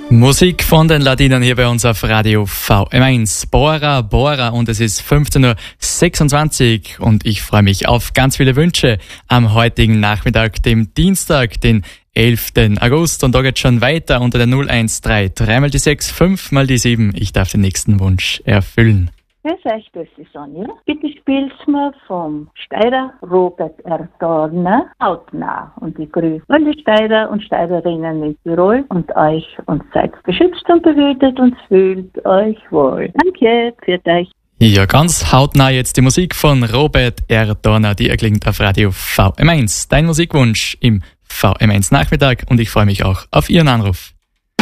Musik von den Ladinern hier bei uns auf Radio VM1. Bora, Bora, und es ist 15.26 Uhr und ich freue mich auf ganz viele Wünsche am heutigen Nachmittag, dem Dienstag, den 11. August. Und da geht's schon weiter unter der 013. 3 mal die 6, 5 mal die 7. Ich darf den nächsten Wunsch erfüllen. Grüß euch, das ist Sonja. Bitte spiel's mir vom Steirer Robert R. Dorner hautnah. Und ich grüße alle Steirer und Steirerinnen in Tirol und euch und seid beschützt und behütet und fühlt euch wohl. Danke, für euch. Ja, ganz hautnah jetzt die Musik von Robert R. Dorner, die erklingt auf Radio VM1. Dein Musikwunsch im VM1 Nachmittag und ich freue mich auch auf Ihren Anruf.